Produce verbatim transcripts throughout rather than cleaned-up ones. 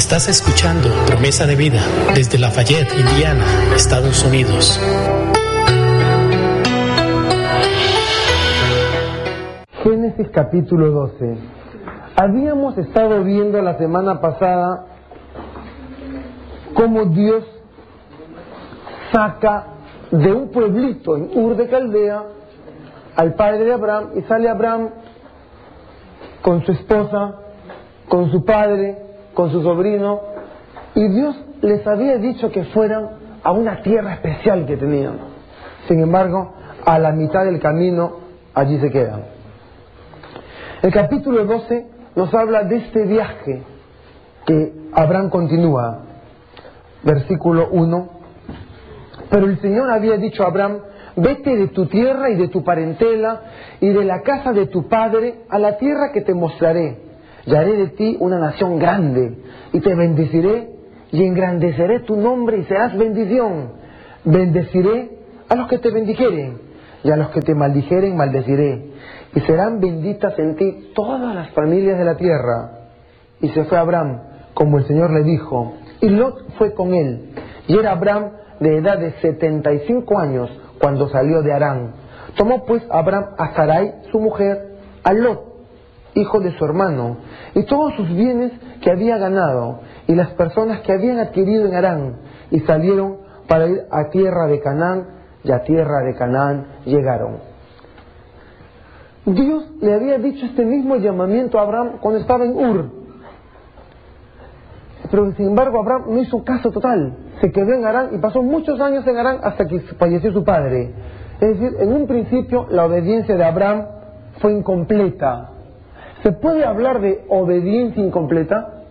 Estás escuchando Promesa de Vida desde Lafayette, Indiana, Estados Unidos. Génesis capítulo doce. Habíamos estado viendo la semana pasada cómo Dios saca de un pueblito en Ur de Caldea al padre de Abraham, y sale Abraham con su esposa, con su padre, con su sobrino, y Dios les había dicho que fueran a una tierra especial que tenían. Sin embargo, a la mitad del camino allí se quedan. El capítulo doce nos habla de este viaje que Abraham continúa. Versículo uno. Pero el Señor había dicho a Abraham: vete de tu tierra y de tu parentela y de la casa de tu padre a la tierra que te mostraré, y haré de ti una nación grande, y te bendeciré y engrandeceré tu nombre y serás bendición. Bendeciré a los que te bendijeren, y a los que te maldijeren maldeciré, y serán benditas en ti todas las familias de la tierra. Y se fue Abraham como el Señor le dijo, y Lot fue con él, y era Abraham de edad de setenta y cinco años cuando salió de Harán. Tomó pues Abraham a Sarai su mujer, a Lot hijo de su hermano, y todos sus bienes que había ganado, y las personas que habían adquirido en Harán, y salieron para ir a tierra de Canaán, y a tierra de Canaán llegaron. Dios le había dicho este mismo llamamiento a Abraham cuando estaba en Ur, pero sin embargo Abraham no hizo caso total, se quedó en Harán y pasó muchos años en Harán hasta que falleció su padre. Es decir, en un principio la obediencia de Abraham fue incompleta. ¿Se puede hablar de obediencia incompleta?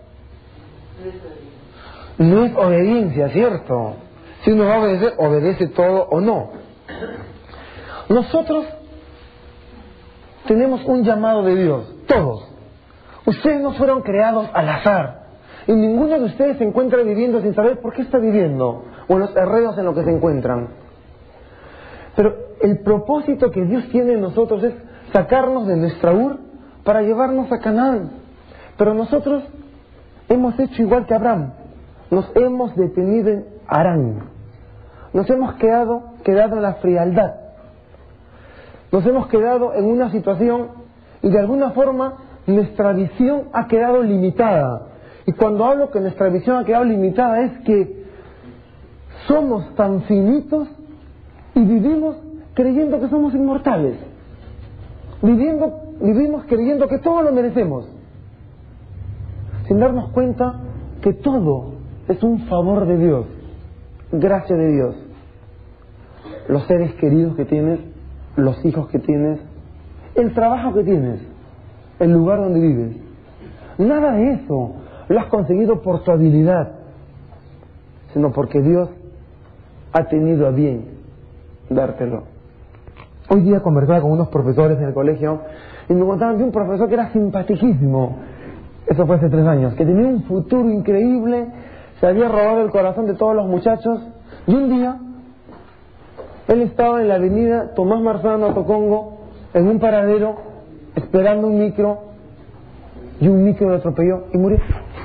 No es obediencia, ¿cierto? Si uno va a obedecer, obedece todo o no. Nosotros tenemos un llamado de Dios, todos. Ustedes no fueron creados al azar, y ninguno de ustedes se encuentra viviendo sin saber por qué está viviendo, o en los enredos en los que se encuentran. Pero el propósito que Dios tiene en nosotros es sacarnos de nuestra Ur para llevarnos a Canaán. Pero nosotros hemos hecho igual que Abraham, nos hemos detenido en Harán, nos hemos quedado, quedado en la frialdad, nos hemos quedado en una situación y de alguna forma nuestra visión ha quedado limitada. Y cuando hablo que nuestra visión ha quedado limitada es que somos tan finitos y vivimos creyendo que somos inmortales, viviendo, vivimos creyendo que todo lo merecemos, sin darnos cuenta que todo es un favor de Dios, gracia de Dios. Los seres queridos que tienes, los hijos que tienes, el trabajo que tienes, el lugar donde vives, nada de eso lo has conseguido por tu habilidad, sino porque Dios ha tenido a bien dártelo. Hoy día conversaba con unos profesores en el colegio y me contaban de un profesor que era simpaticísimo. Eso fue hace tres años, que tenía un futuro increíble, se había robado el corazón de todos los muchachos, y un día él estaba en la avenida Tomás Marzano, Tocongo, en un paradero, esperando un micro, y un micro lo atropelló y murió.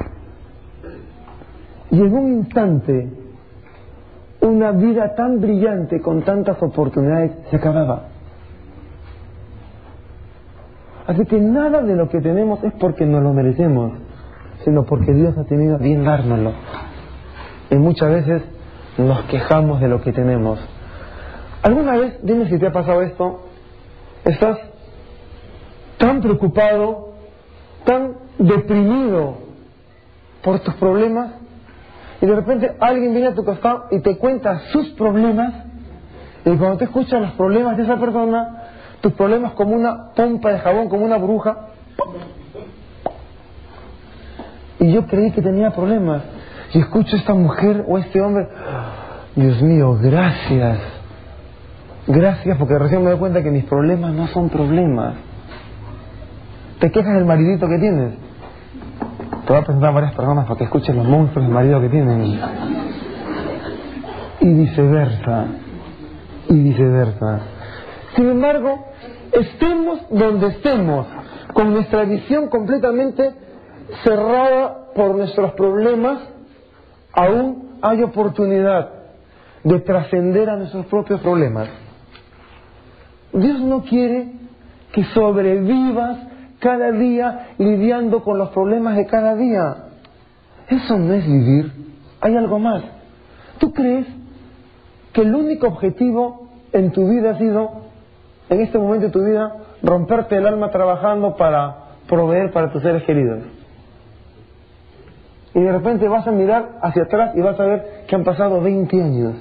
Y en un instante, una vida tan brillante, con tantas oportunidades, se acababa. Así que nada de lo que tenemos es porque nos lo merecemos, sino porque Dios ha tenido a bien dárnoslo. Y muchas veces nos quejamos de lo que tenemos. ¿Alguna vez, dime si te ha pasado esto, estás tan preocupado, tan deprimido por tus problemas, y de repente alguien viene a tu costado y te cuenta sus problemas, y cuando te escuchas los problemas de esa persona, tus problemas como una pompa de jabón, como una bruja, y yo creí que tenía problemas, y escucho a esta mujer o a este hombre, Dios mío, gracias, gracias, porque recién me doy cuenta que mis problemas no son problemas. Te quejas del maridito que tienes, te voy a presentar a varias personas para que escuchen los monstruos del marido que tienen, y viceversa, y viceversa. Sin embargo, estemos donde estemos, con nuestra visión completamente cerrada por nuestros problemas, aún hay oportunidad de trascender a nuestros propios problemas. Dios no quiere que sobrevivas cada día lidiando con los problemas de cada día. Eso no es vivir. Hay algo más. ¿Tú crees que el único objetivo en tu vida ha sido, en este momento de tu vida, romperte el alma trabajando para proveer para tus seres queridos? Y de repente vas a mirar hacia atrás y vas a ver que han pasado veinte años.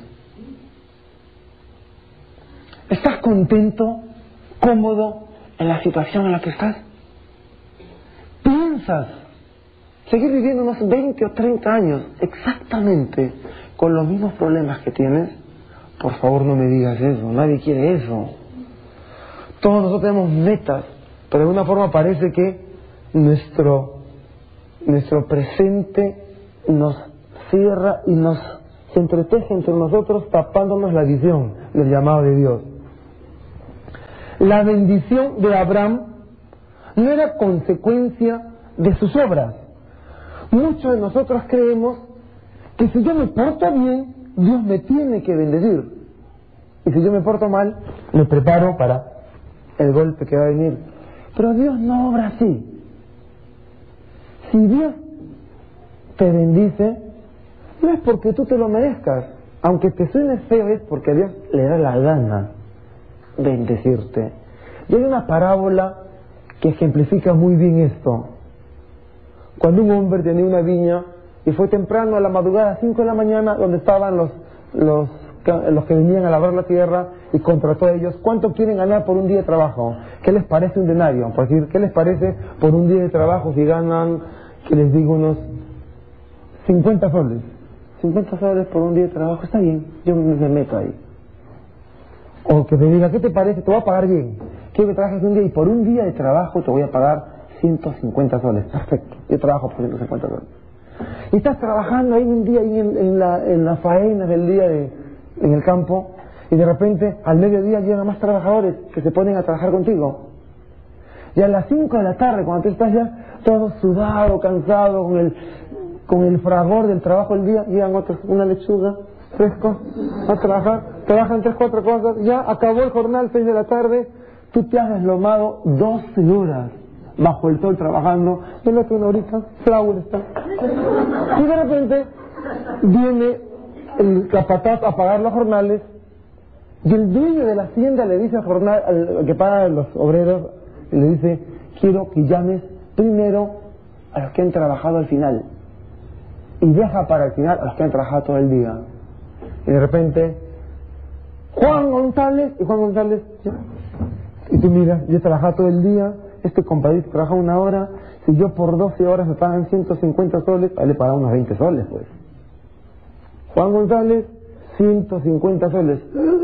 ¿Estás contento, cómodo en la situación en la que estás? ¿Piensas seguir viviendo unos veinte o treinta años exactamente con los mismos problemas que tienes? Por favor, no me digas eso. Nadie quiere eso. Todos nosotros tenemos metas, pero de alguna forma parece que nuestro, nuestro presente nos cierra y nos se entreteje entre nosotros, tapándonos la visión del llamado de Dios. La bendición de Abraham no era consecuencia de sus obras. Muchos de nosotros creemos que si yo me porto bien, Dios me tiene que bendecir. Y si yo me porto mal, me preparo para el golpe que va a venir. Pero Dios no obra así. Si Dios te bendice, no es porque tú te lo merezcas. Aunque te suene feo, es porque a Dios le da la gana bendecirte. Y hay una parábola que ejemplifica muy bien esto. Cuando un hombre tenía una viña y fue temprano a la madrugada, a cinco de la mañana, donde estaban los, los, los que venían a labrar la tierra, y contrató a ellos. ¿Cuánto quieren ganar por un día de trabajo? ¿Qué les parece un denario? Por decir, ¿qué les parece por un día de trabajo si ganan, que les digo, unos cincuenta soles? cincuenta soles por un día de trabajo, está bien, yo me, me meto ahí. O que te diga, ¿qué te parece? Te voy a pagar bien. Quiero que trabajes un día y por un día de trabajo te voy a pagar ciento cincuenta soles. Perfecto, yo trabajo por ciento cincuenta soles. Y estás trabajando ahí un día ahí en, en, la, en las faenas del día de, en el campo, y de repente al mediodía llegan más trabajadores que se ponen a trabajar contigo. Y a las cinco de la tarde, cuando tú estás ya todo sudado, cansado, con el, con el fragor del trabajo del día, llegan otros, una lechuga, fresco, a trabajar, trabajan tres, cuatro cosas, ya acabó el jornal, seis de la tarde, tú te has deslomado doce horas bajo el sol trabajando, y el otro una horita, flower está. Y de repente viene el capataz a pagar los jornales, y el dueño de la hacienda le dice al jornal, al que paga a los obreros, le dice, quiero que llames primero a los que han trabajado al final, y deja para el final a los que han trabajado todo el día. Y de repente, Juan González, y Juan González, ya. Y tú miras, yo he trabajado todo el día, este compadrito trabaja una hora, si yo por doce horas me pagan ciento cincuenta soles, a él le pagan unos veinte soles, pues. Juan González, ciento cincuenta soles.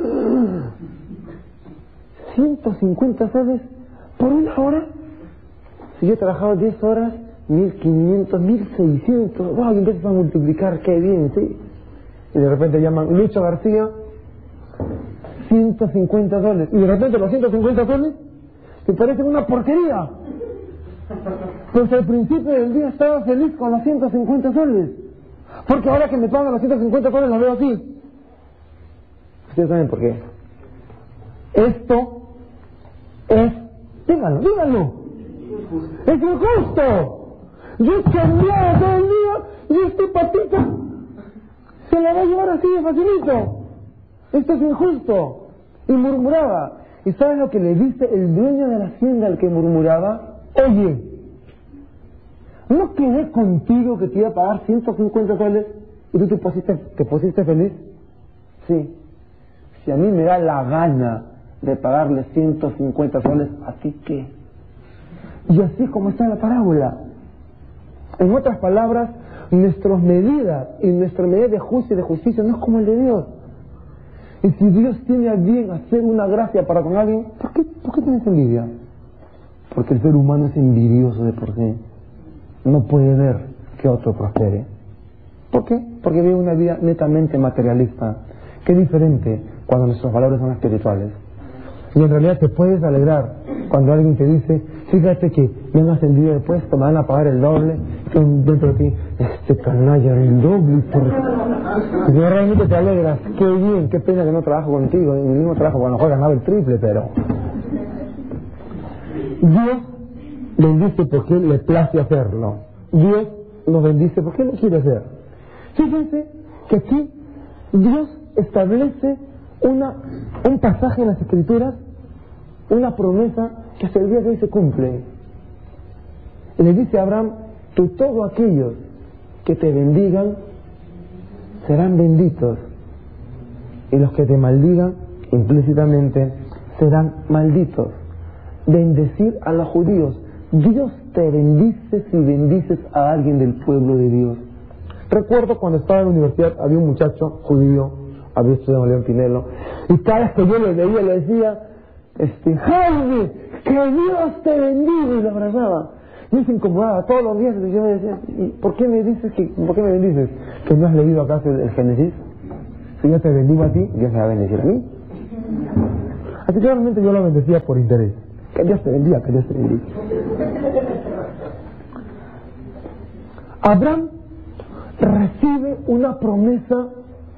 ciento cincuenta soles por una hora. Si yo he trabajado diez horas, mil quinientos, mil seiscientos. Wow, y empiezas a multiplicar, qué bien, ¿sí? Y de repente llaman Lucho García, ciento cincuenta soles. Y de repente los ciento cincuenta soles te parecen una porquería. Pues al principio del día estaba feliz con los ciento cincuenta soles. Porque ahora que me pagan los ciento cincuenta soles los veo así. Ustedes saben por qué. Esto es, díganlo, díganlo, es injusto. Yo he cambiado todo el día y este patita se la va a llevar así de facilito. Esto es injusto. Y murmuraba. ¿Y sabes lo que le dice el dueño de la hacienda al que murmuraba? Oye, ¿no quedé contigo que te iba a pagar ciento cincuenta soles y tú te pusiste, te pusiste feliz? Sí. Si a mí me da la gana de pagarle ciento cincuenta soles, ¿a ti qué? Y así como está en la parábola. En otras palabras, nuestras medidas y nuestra medida de juicio y de justicia no es como el de Dios. Y si Dios tiene a bien hacer una gracia para con alguien, ¿por qué, ¿por qué tienes envidia? Porque el ser humano es envidioso de por sí. No puede ver que otro prospere. ¿Por qué? Porque vive una vida netamente materialista. Qué diferente cuando nuestros valores son espirituales. Y en realidad te puedes alegrar Cuando alguien te dice, fíjate que me han ascendido de puesto, me van a pagar el doble, y dentro de ti, este canalla, el doble, por... y realmente te alegras, qué bien, qué pena que no trabajo contigo, en el mismo trabajo, bueno, a lo mejor ganaba el triple, pero... Dios bendice porque Él le place hacerlo. Dios nos bendice porque Él lo quiere hacer. Fíjense que aquí Dios establece una, un pasaje en las Escrituras, una promesa que hasta el día de hoy se cumple. Y le dice a Abraham, que todos aquellos que te bendigan serán benditos, y los que te maldigan implícitamente serán malditos. Bendecir a los judíos. Dios te bendice si bendices a alguien del pueblo de Dios. Recuerdo cuando estaba en la universidad, había un muchacho judío, había estudiado en León Pinelo, y cada vez que yo lo veía le decía, este, Jaime, que Dios te bendiga, y lo abrazaba. Y se incomodaba todos los días, y yo me decía, ¿y por qué me dices que, por qué me bendices? ¿Que no has leído acaso el, el Génesis? Si yo te bendigo a ti, Dios me va a bendecir a mí. Así que realmente yo lo bendecía por interés. Que Dios te bendiga, que Dios te bendiga. Abraham recibe una promesa,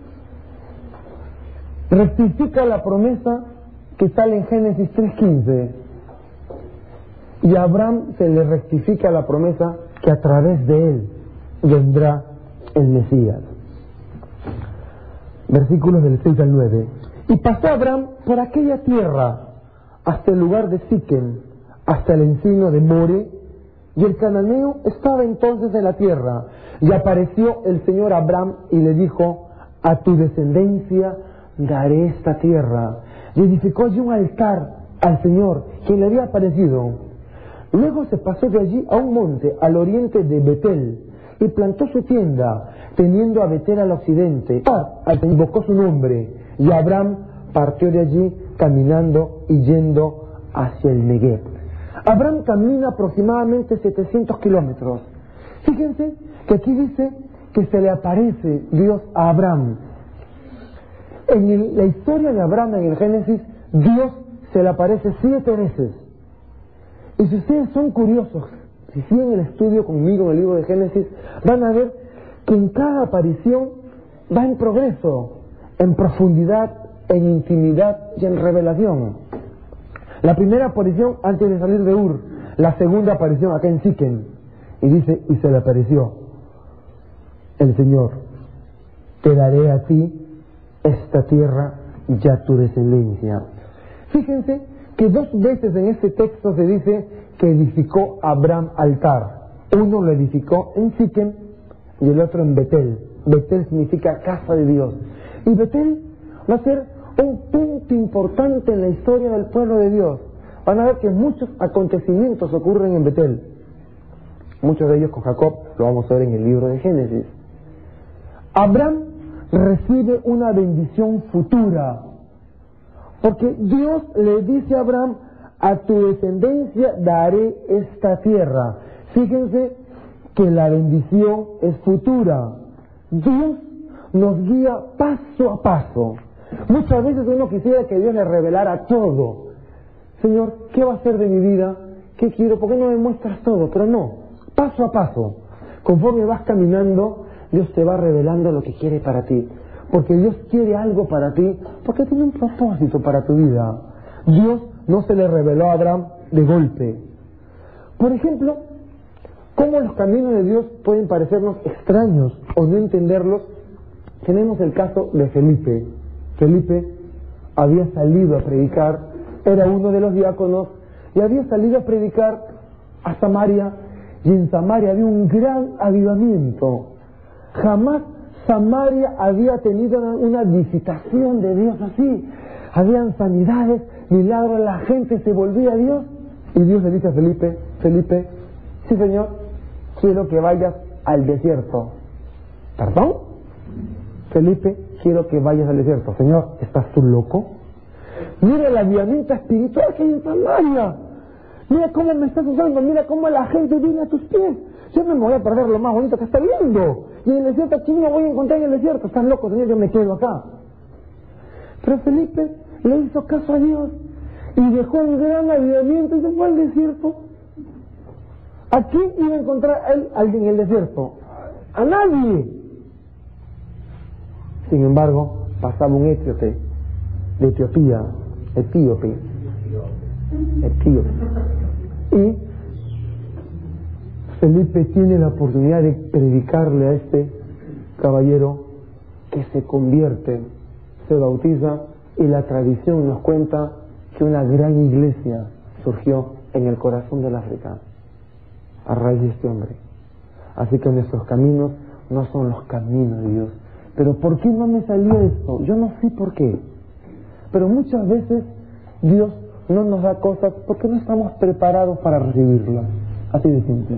rectifica la promesa que sale en Génesis tres quince, y a Abraham se le rectifica la promesa que a través de él vendrá el Mesías. Versículos del seis al nueve. Y pasó Abraham por aquella tierra hasta el lugar de Siquem, hasta el encino de More, y el cananeo estaba entonces en la tierra. Y apareció el Señor a Abraham y le dijo, a tu descendencia daré esta tierra. Y edificó allí un altar al Señor, quien le había aparecido. Luego se pasó de allí a un monte al oriente de Betel, y plantó su tienda, teniendo a Betel al occidente. Al que invocó su nombre, y Abraham partió de allí caminando y yendo hacia el Negev. Abraham camina aproximadamente setecientos kilómetros. Fíjense que aquí dice que se le aparece Dios a Abraham. En el, la historia de Abraham en el Génesis, Dios se le aparece siete veces. Y si ustedes son curiosos, si siguen el estudio conmigo en el libro de Génesis, van a ver que en cada aparición va en progreso, en profundidad, en intimidad y en revelación. La primera aparición antes de salir de Ur, la segunda aparición acá en Siquem, y dice, y se le apareció el Señor, te daré a ti esta tierra y a tu descendencia. Fíjense que dos veces en este texto se dice que edificó Abraham altar. Uno lo edificó en Siquem y el otro en Betel. Betel significa casa de Dios. Y Betel va a ser un punto importante en la historia del pueblo de Dios. Van a ver que muchos acontecimientos ocurren en Betel. Muchos de ellos con Jacob, lo vamos a ver en el libro de Génesis. Abraham recibe una bendición futura, porque Dios le dice a Abraham, a tu descendencia daré esta tierra. Fíjense que la bendición es futura. Dios nos guía paso a paso. Muchas veces uno quisiera que Dios le revelara todo. Señor, ¿qué va a hacer de mi vida? ¿Qué quiero? ¿Por qué no me muestras todo? Pero no, paso a paso. Conforme vas caminando, Dios te va revelando lo que quiere para ti. Porque Dios quiere algo para ti, porque tiene un propósito para tu vida. Dios no se le reveló a Abraham de golpe. Por ejemplo, ¿cómo los caminos de Dios pueden parecernos extraños o no entenderlos? Tenemos el caso de Felipe. Felipe había salido a predicar, era uno de los diáconos, y había salido a predicar a Samaria, y en Samaria había un gran avivamiento. Jamás Samaria había tenido una, una visitación de Dios así. Habían sanidades, milagros, la gente se volvía a Dios. Y Dios le dice a Felipe, Felipe, sí Señor, quiero que vayas al desierto. ¿Perdón? Felipe, quiero que vayas al desierto. Señor, ¿estás tú loco? Mira el avivamiento espiritual que hay en Samaria. Mira cómo me estás usando, mira cómo la gente viene a tus pies. Yo me voy a perder lo más bonito que está viendo. Y en el desierto, aquí no voy a encontrar en el desierto. Estás loco, Señor, yo me quedo acá. Pero Felipe le hizo caso a Dios. y dejó un gran avivamiento y se fue al desierto. ¿A quién iba a encontrar él alguien en el desierto? A nadie. Sin embargo, pasaba un etíope de Etiopía, etíope, etíope, y Felipe tiene la oportunidad de predicarle a este caballero, que se convierte, se bautiza, y la tradición nos cuenta que una gran iglesia surgió en el corazón del África a raíz de este hombre. Así que nuestros caminos no son los caminos de Dios. Pero ¿por qué no me salió esto? Yo no sé por qué. Pero muchas veces Dios no nos da cosas porque no estamos preparados para recibirlas. Así de simple.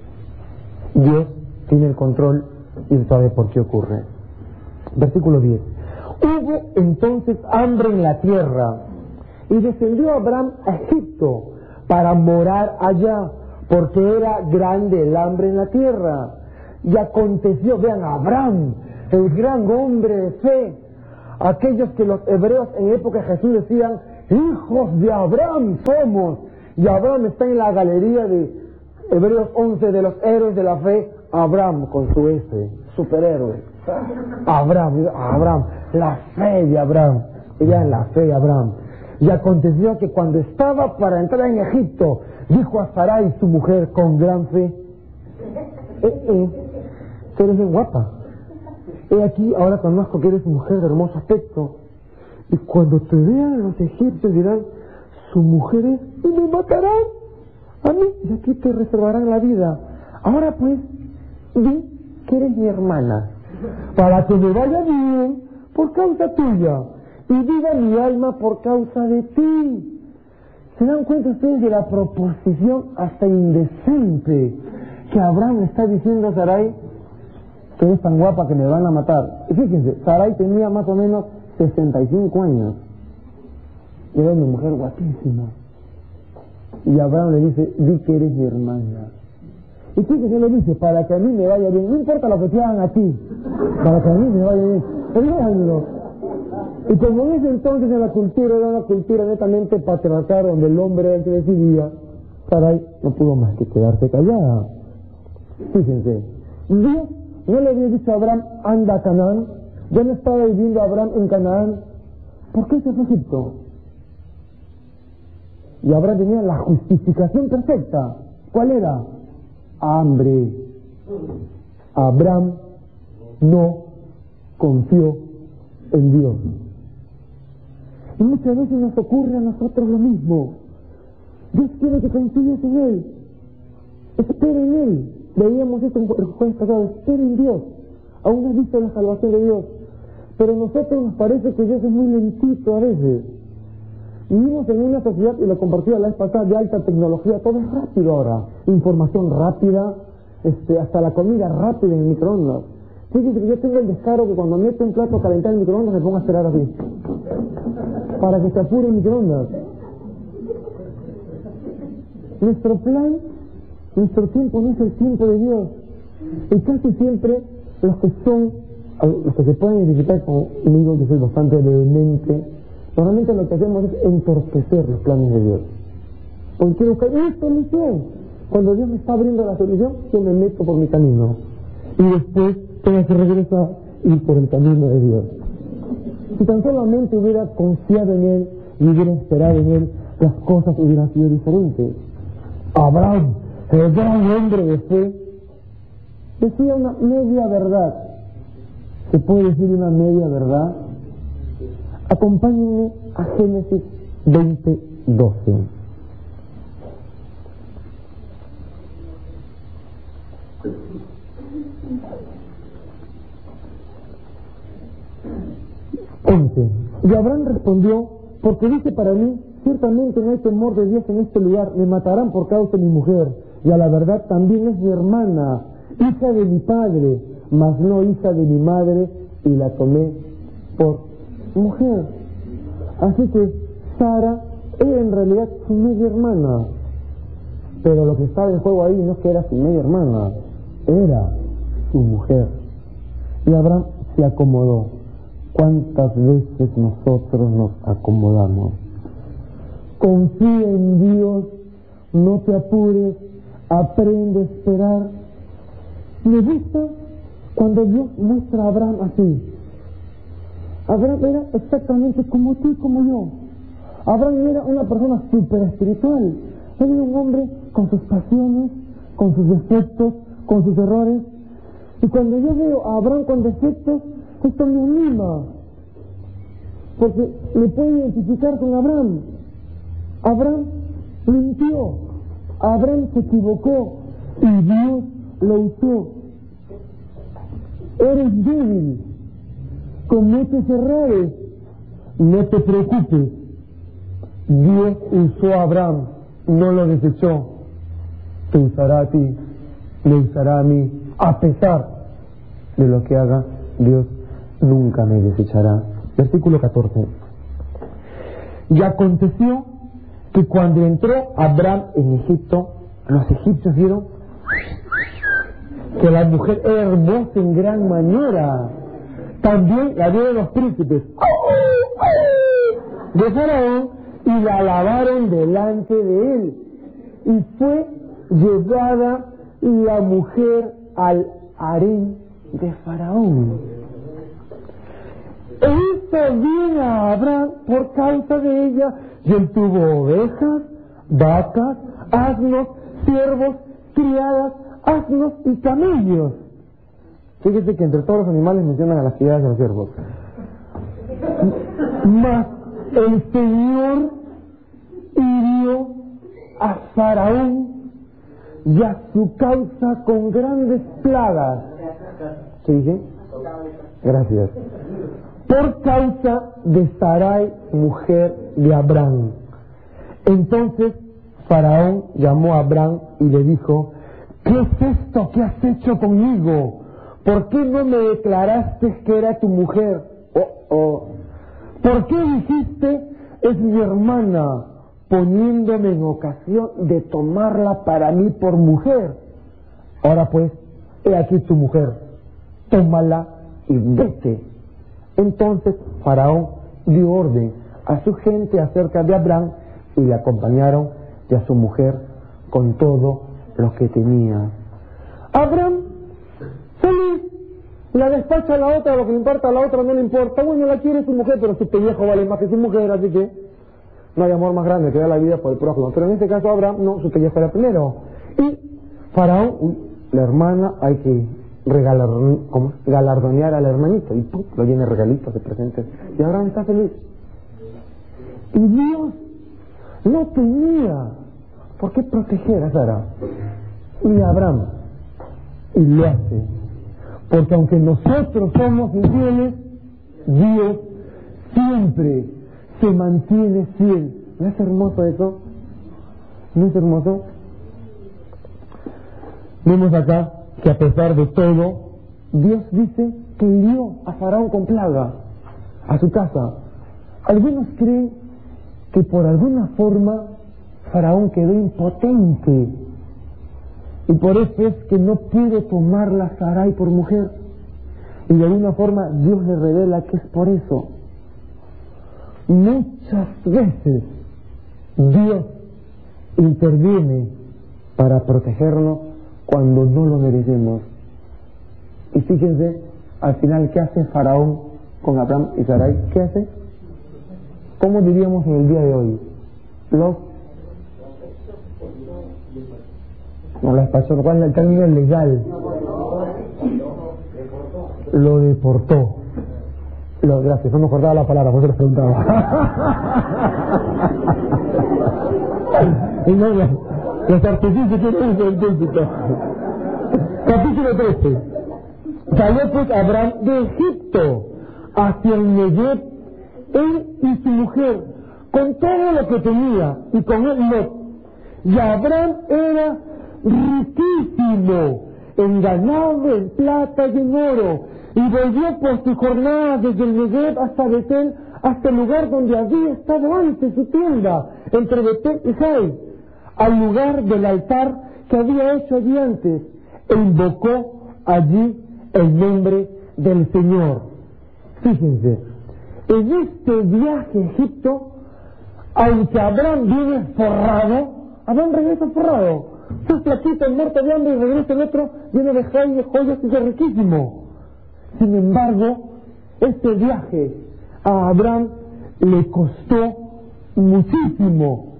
Dios tiene el control y sabe por qué ocurre. Versículo diez. Hubo entonces hambre en la tierra, y descendió Abraham a Egipto para morar allá, porque era grande el hambre en la tierra. Y aconteció, vean, Abraham, el gran hombre de fe, aquellos que los hebreos en época de Jesús decían, hijos de Abraham somos, y Abraham está en la galería de Hebreos once de los héroes de la fe. Abraham con su S, superhéroe. Abraham, Abraham, la fe de Abraham, ella es la fe de Abraham. Y aconteció que cuando estaba para entrar en Egipto, dijo a Sarai, su mujer, con gran fe, eh, eh, tú eres bien guapa. He aquí, ahora conozco que eres mujer de hermoso aspecto. Y cuando te vean los egipcios dirán, su mujer es, y me matarán a mí, y aquí te reservarán la vida. Ahora pues, di que eres mi hermana, para que me vaya bien por causa tuya, y viva mi alma por causa de ti. ¿Se dan cuenta ustedes de la proposición hasta indecente que Abraham está diciendo a Sarai? Que es tan guapa que me van a matar. Y fíjense, Sarai tenía más o menos sesenta y cinco años. Y era una mujer guapísima. Y Abraham le dice, di que eres mi hermana. Y fíjense, le dice, para que a mí me vaya bien, no importa lo que te hagan a ti, para que a mí me vaya bien. Véanlo. Y como en ese entonces en la cultura era una cultura netamente patriarcal, donde el hombre era el que decidía, Sarai no pudo más que quedarse callada. Fíjense, Dios no le había dicho a Abraham, anda a Canaán. Ya no estaba viviendo Abraham en Canaán. ¿Por qué se fue a Egipto? Y Abraham tenía la justificación perfecta. ¿Cuál era? Hambre. Abraham no confió en Dios. Y muchas veces nos ocurre a nosotros lo mismo. Dios quiere que confíes en Él. Espera en Él. Veíamos esto en el jueves pasado. Espera en Dios. Aún no has visto la salvación de Dios. Pero a nosotros nos parece que Dios es muy lentito a veces. Vivimos en una sociedad, y lo compartí la vez pasada, de alta tecnología. Todo es rápido ahora. Información rápida, este, hasta la comida rápida en el microondas. Fíjense que yo tengo el descaro que cuando meto un plato a calentar en el microondas me pongo a esperar así, para que se apure el microondas. Nuestro plan, nuestro tiempo no es el tiempo de Dios. Y casi siempre los que son, los que se pueden identificar conmigo, que soy bastante vehemente, normalmente lo que hacemos es entorpecer los planes de Dios. Porque quiero buscar una solución. Cuando Dios me está abriendo la solución, yo me meto por mi camino. Y después tengo que regresar y ir por el camino de Dios. Si tan solamente hubiera confiado en Él y hubiera esperado en Él, las cosas hubieran sido diferentes. Abraham, el gran hombre de fe, decía una media verdad. ¿Se puede decir una media verdad? Acompáñenme a Génesis veinte, doce. once. Y Abraham respondió, porque dice para mí, ciertamente no hay temor de Dios en este lugar, me matarán por causa de mi mujer, y a la verdad también es mi hermana, hija de mi padre, mas no hija de mi madre, y la tomé por mujer. Así que Sara era en realidad su media hermana, pero lo que estaba en juego ahí no es que era su media hermana, era su mujer. Y Abraham se acomodó. ¿Cuántas veces nosotros nos acomodamos? confía en Dios, no te apures, aprende a esperar. Me gusta cuando Dios muestra a Abraham así. Abraham era exactamente como tú y como yo. Abraham era una persona súper espiritual. Él era un hombre con sus pasiones, con sus defectos, con sus errores. Y cuando yo veo a Abraham con defectos, esto me anima, porque me puedo identificar con Abraham. Abraham mintió, Abraham se equivocó y Dios lo usó. Eres débil, cometes errores, no te preocupes. Dios usó a Abraham, no lo desechó. Te usará a ti, me usará a mí, a pesar de lo que haga. Dios nunca me desechará. Versículo catorce. Y aconteció que cuando entró Abraham en Egipto, los egipcios vieron que la mujer era hermosa en gran manera. También la vieron los príncipes de Faraón y la alabaron delante de él. Y fue llevada la mujer al harén de Faraón. E hizo bien a Abraham por causa de ella, y él tuvo ovejas, vacas, asnos, siervos, criadas, asnos y camellos. Fíjese que entre todos los animales mencionan a las criadas y a los siervos. Mas el Señor hirió a Faraón y a su causa con grandes plagas. ¿Qué dije? Gracias. Por causa de Sarai, mujer de Abraham. Entonces Faraón llamó a Abraham y le dijo: ¿qué es esto que has hecho conmigo? ¿Por qué no me declaraste que era tu mujer? Oh, oh. ¿Por qué dijiste, es mi hermana, poniéndome en ocasión de tomarla para mí por mujer? Ahora pues, he aquí tu mujer, tómala y vete. Entonces Faraón dio orden a su gente acerca de Abraham y le acompañaron y a su mujer con todo lo que tenía. Abraham, feliz, la despacha a la otra, lo que le importa a la otra no le importa. Bueno, la quiere su mujer, pero su pellejo vale más que su mujer, así que no hay amor más grande que dar la vida por el prójimo. Pero en este caso Abraham, no, su pellejo era primero. Y Faraón, uy, la hermana, hay que regalar, ¿cómo? galardonear al hermanito, y ¡pum!, lo llena de regalitos, de presentes, y Abraham está feliz. Y Dios no tenía por qué proteger a Sara y a Abraham, y lo hace, porque aunque nosotros somos infieles, Dios siempre se mantiene fiel. ¿No es hermoso eso? ¿No es hermoso? Vemos acá que a pesar de todo, Dios dice que hirió a Faraón con plaga a su casa. Algunos creen que por alguna forma Faraón quedó impotente y por eso es que no pudo tomarla a Sarai por mujer, y de alguna forma Dios le revela que es por eso. Muchas veces Dios interviene para protegernos cuando no lo merecemos. Y fíjense, al final, ¿qué hace Faraón con Abraham y Sarai? ¿Qué hace? ¿Cómo diríamos en el día de hoy? Los... No, la despachó, ¿cuál es el término legal? Lo deportó. Lo, gracias, no me acordaba la palabra, por eso les preguntaba. Y no, los artificios que no usan el púlpito. Capítulo trece. Salió pues Abraham de Egipto hacia el Negev, él y su mujer, con todo lo que tenía, y con él Lot. Y Abraham era riquísimo en ganado, en plata y en oro, y volvió por su jornada desde el Negev hasta Betel, hasta el lugar donde había estado antes su tienda, entre Betel y Jai, al lugar del altar que había hecho allí antes, e invocó allí el nombre del Señor. Fíjense, en este viaje a Egipto, Aunque Abraham viene forrado, Abraham regresa forrado. Estás flaquito, muerto de hambre, y regresa el otro lleno de joyas, joyas y es riquísimo. Sin embargo, este viaje a Abraham le costó muchísimo.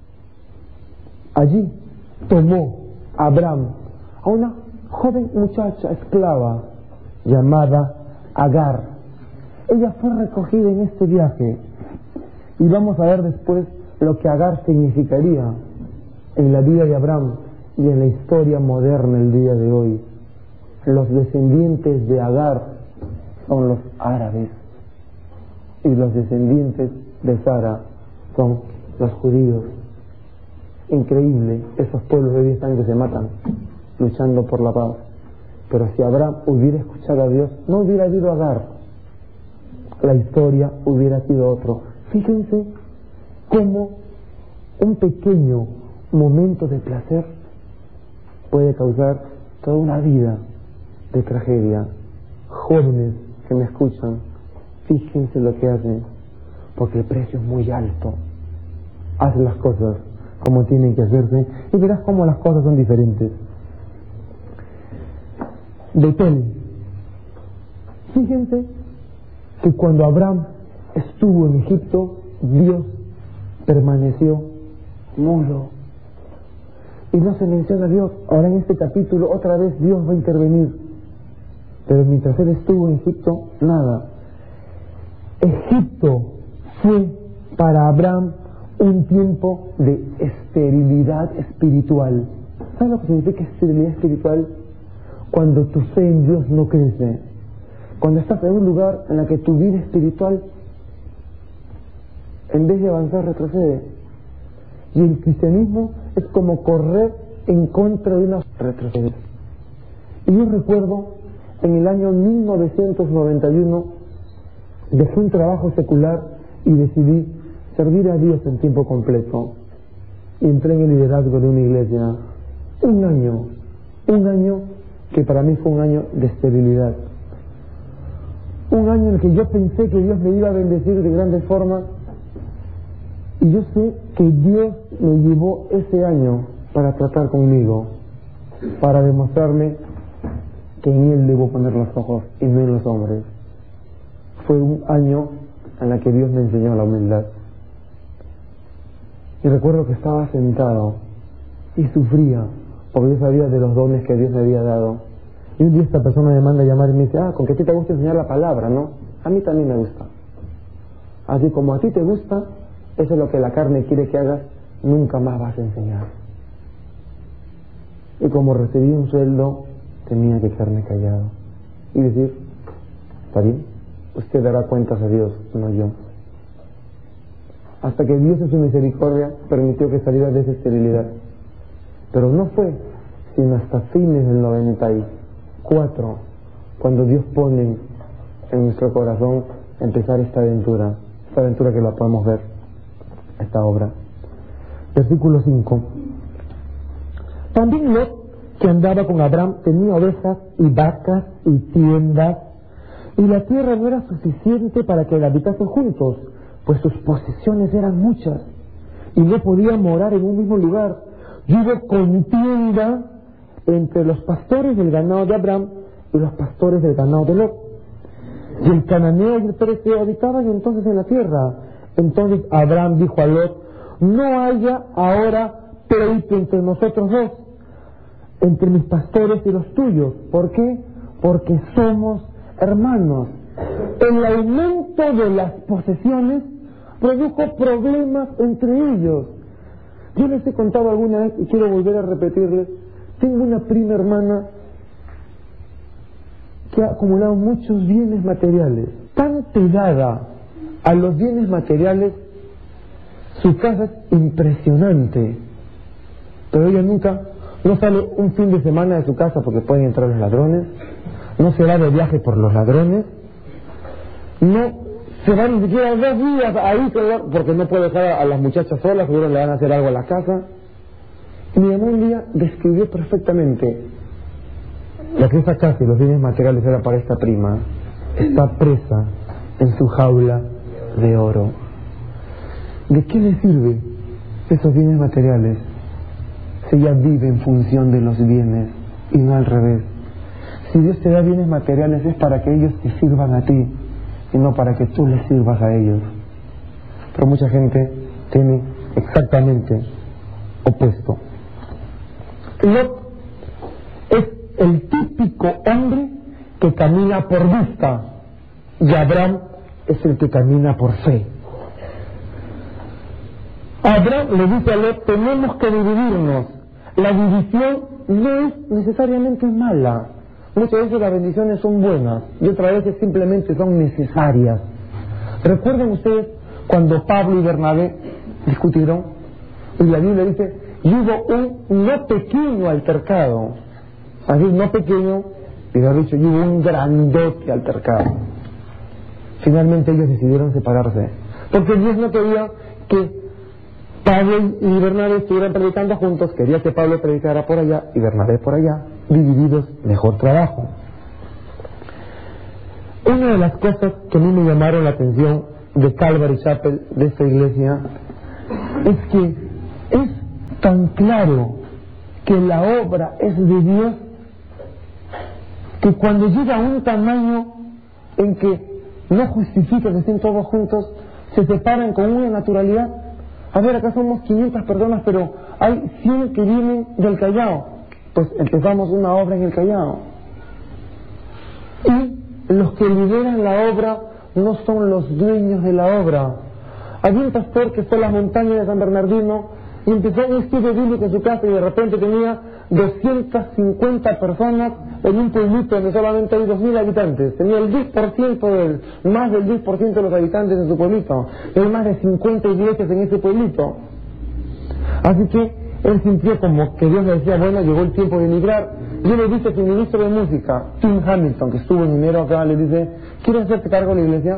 Allí tomó Abraham a una joven muchacha esclava llamada Agar. Ella fue recogida en este viaje y vamos a ver después lo que Agar significaría en la vida de Abraham y en la historia moderna el día de hoy. Los descendientes de Agar son los árabes y los descendientes de Sara son los judíos. Increíble, esos pueblos de hoy están que se matan luchando por la paz. Pero si Abraham hubiera escuchado a Dios, no hubiera habido Agar, la historia hubiera sido otro. Fíjense cómo un pequeño momento de placer puede causar toda una vida de tragedia. Jóvenes que me escuchan, fíjense lo que hacen, porque el precio es muy alto. Haz las cosas como tienen que hacerse y verás cómo las cosas son diferentes. Betel. Fíjense que cuando Abraham estuvo en Egipto, Dios permaneció mudo. Y no se menciona a Dios. Ahora en este capítulo otra vez Dios va a intervenir. Pero mientras él estuvo en Egipto, nada. Egipto fue para Abraham un tiempo de esterilidad espiritual. ¿Sabes lo que significa esterilidad espiritual? Cuando tu fe en Dios no crece. Cuando estás en un lugar en el que tu vida espiritual, en vez de avanzar, retrocede. Y el cristianismo es como correr en contra de una retroceder. Y yo recuerdo, en el año mil novecientos noventa y uno, dejé un trabajo secular y decidí servir a Dios en tiempo completo. Y entré en el liderazgo de una iglesia. Un año, un año que para mí fue un año de esterilidad. Un año en el que yo pensé que Dios me iba a bendecir de grandes formas. Y yo sé que Dios me llevó ese año para tratar conmigo, para demostrarme que en Él debo poner los ojos y no en los hombres. Fue un año en el que Dios me enseñó la humildad. Y recuerdo que estaba sentado y sufría, porque yo sabía de los dones que Dios me había dado. Y un día esta persona me manda a llamar y me dice, ah, con que a ti te gusta enseñar la palabra, ¿no? A mí también me gusta. Así como a ti te gusta, eso es lo que la carne quiere que hagas, nunca más vas a enseñar. Y como recibí un sueldo, tenía que quedarme callado y decir, está bien, usted dará cuentas a Dios, no yo. Hasta que Dios en su misericordia permitió que saliera de esa esterilidad. Pero no fue sino hasta fines del noventa y cuatro cuando Dios pone en nuestro corazón empezar esta aventura, esta aventura que la podemos ver, esta obra. Versículo cinco. También Lot, que andaba con Abraham, tenía ovejas y vacas y tiendas, y la tierra no era suficiente para que la habitasen juntos, pues sus posesiones eran muchas, y no podían morar en un mismo lugar. Y hubo contienda entre los pastores del ganado de Abraham y los pastores del ganado de Lot. Y el cananeo y el pereceo habitaban entonces en la tierra. Entonces Abraham dijo a Lot, no haya ahora pleito entre nosotros dos, entre mis pastores y los tuyos. ¿Por qué? Porque somos hermanos. El aumento de las posesiones produjo problemas entre ellos. Yo les he contado alguna vez y quiero volver a repetirles. Tengo una prima hermana que ha acumulado muchos bienes materiales. Tan pegada a los bienes materiales, su casa es impresionante. Pero ella nunca, no sale un fin de semana de su casa porque pueden entrar los ladrones, no se va de viaje por los ladrones, no se va ni siquiera dos días ahí porque no puede dejar a las muchachas solas, seguro le van a hacer algo a la casa. Y mi mamá un día describió perfectamente lo que esa casa y los bienes materiales era para esta prima. Está presa en su jaula de oro. ¿de qué le sirve esos bienes materiales si ella vive en función de los bienes y no al revés? Si Dios te da bienes materiales es para que ellos te sirvan a ti y no para que tú les sirvas a ellos. Pero mucha gente tiene exactamente opuesto. Lot es el típico hombre que camina por vista y Abraham es el que camina por fe. Abraham le dice a Lot, tenemos que dividirnos. La división no es necesariamente mala. Muchas veces las bendiciones son buenas y otras veces simplemente son necesarias. ¿Recuerdan ustedes cuando Pablo y Bernabé discutieron? Y la Biblia dice, y hubo un no pequeño altercado. Así, no pequeño, y de dicho, y hubo un grandote altercado. Finalmente ellos decidieron separarse, porque Dios no quería que Pablo y Bernabé estuvieran predicando juntos, quería que Pablo predicara por allá y Bernabé por allá, divididos, mejor trabajo. Una de las cosas que a mí me llamaron la atención de Calvary Chapel, de esta iglesia, es que es tan claro que la obra es de Dios, que cuando llega a un tamaño en que no justifica que estén todos juntos, se separan con una naturalidad. A ver, acá somos quinientas personas, pero hay cien que vienen del Callao. Pues empezamos una obra en el Callao. Y los que lideran la obra no son los dueños de la obra. Había un pastor que fue a las montañas de San Bernardino y empezó un estudio bíblico en su casa y de repente tenía doscientas cincuenta personas en un pueblito donde solamente hay dos mil habitantes. Tenía el diez por ciento del, más del diez por ciento de los habitantes en su pueblito. Hay más de cincuenta iglesias en ese pueblito. Así que él sintió como que Dios le decía, bueno, llegó el tiempo de emigrar. Yo le dije a su ministro de música, Tim Hamilton, que estuvo en enero acá, le dice, ¿quieres hacerte cargo de la iglesia?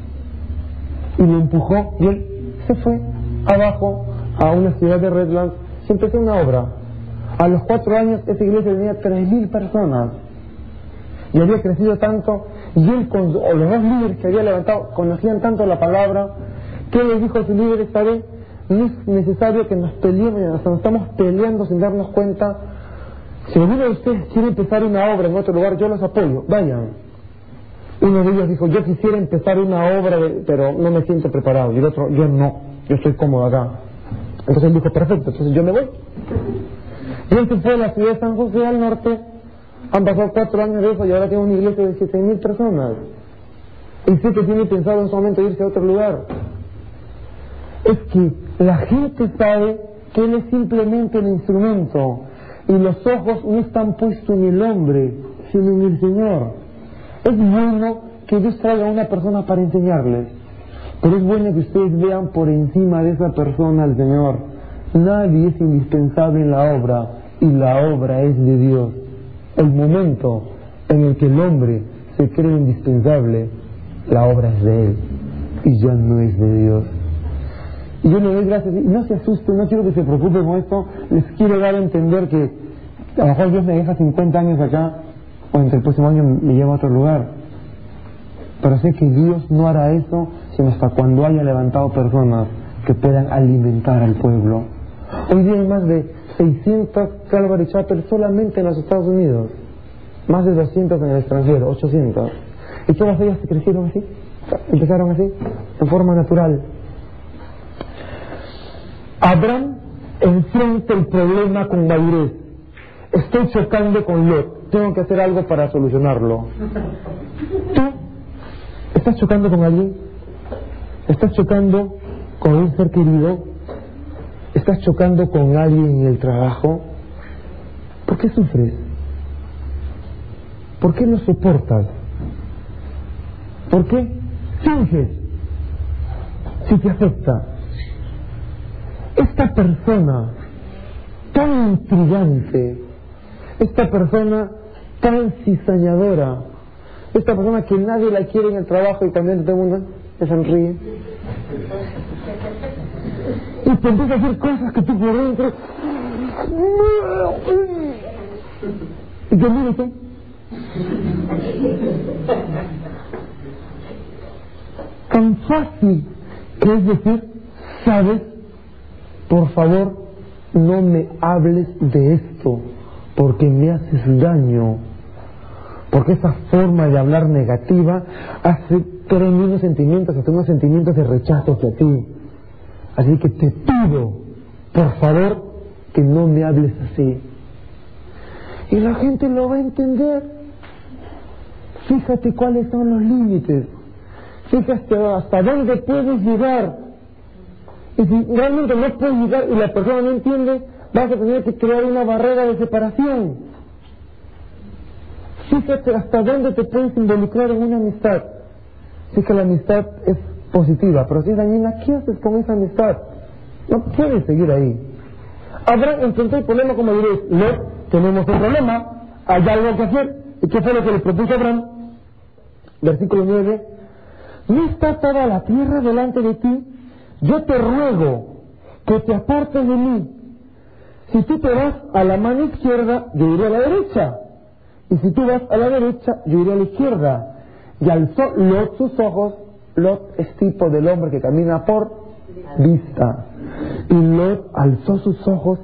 Y lo empujó y él se fue abajo a una ciudad de Redlands y empezó una obra. A los cuatro años esa iglesia tenía tres mil personas y había crecido tanto, y él con o los dos líderes que había levantado conocían tanto la palabra que él le dijo a sus líderes, ¿sabe? No es necesario que nos peleemos, nos estamos peleando sin darnos cuenta. Si alguno de ustedes quiere empezar una obra en otro lugar, yo los apoyo, vayan. Uno de ellos dijo, yo quisiera empezar una obra, de, pero no me siento preparado. Y el otro, yo no, yo estoy cómodo acá. Entonces él dijo, perfecto, entonces yo me voy. Y él se fue a la ciudad de San José al norte. Han pasado cuatro años de eso y ahora tiene una iglesia de siete mil personas. Y sé que tiene pensado en su momento irse a otro lugar. Es que la gente sabe que él es simplemente el instrumento y los ojos no están puestos en el hombre, sino en el Señor. Es bueno que Dios traiga a una persona para enseñarles, pero es bueno que ustedes vean por encima de esa persona al Señor. Nadie es indispensable en la obra y la obra es de Dios. El momento en el que el hombre se cree indispensable, la obra es de él y ya no es de Dios. Y yo le doy gracias, y no se asusten, no quiero que se preocupen con esto, les quiero dar a entender que a lo mejor Dios me deja cincuenta años acá, o entre el próximo año me lleva a otro lugar. Pero sé que Dios no hará eso, sino hasta cuando haya levantado personas que puedan alimentar al pueblo. Hoy día hay más de seiscientas Calvary Chapel solamente en los Estados Unidos, más de doscientas en el extranjero, ochocientas. Y todas ellas se crecieron así, empezaron así, en forma natural. Abraham enfrenta el problema con madurez. Estoy chocando con Lot, tengo que hacer algo para solucionarlo. ¿Tú estás chocando con alguien? ¿Estás chocando con un ser querido? ¿Estás chocando con alguien en el trabajo? ¿Por qué sufres? ¿Por qué no soportas? ¿Por qué finges si te afecta? Esta persona tan intrigante, esta persona tan cizañadora, esta persona que nadie la quiere en el trabajo y también todo el mundo se sonríe y te empieza a hacer cosas que tú por dentro y te mira usted tan fácil que es decir, ¿sabes? Por favor, no me hables de esto, porque me haces daño. Porque esa forma de hablar negativa hace crear unos sentimientos, hasta unos sentimientos de rechazo hacia ti. Así que te pido, por favor, que no me hables así. Y la gente lo va a entender. Fíjate cuáles son los límites. Fíjate hasta dónde puedes llegar. Y si realmente no puedes llegar y la persona no entiende, vas a tener que crear una barrera de separación. Fíjate hasta dónde te puedes involucrar en una amistad. Si es que la amistad es positiva, pero si es dañina, ¿qué haces con esa amistad? No puedes seguir ahí. Abraham enfrentó el problema como diréis, Lot, tenemos un problema, hay algo que hacer. ¿Y qué fue lo que le propuso Abraham? Versículo nueve. ¿No está toda la tierra delante de ti? Yo te ruego que te apartes de mí. Si tú te vas a la mano izquierda, yo iré a la derecha. Y si tú vas a la derecha, yo iré a la izquierda. Y alzó Lot sus ojos. Lot es tipo del hombre que camina por vista. Y Lot alzó sus ojos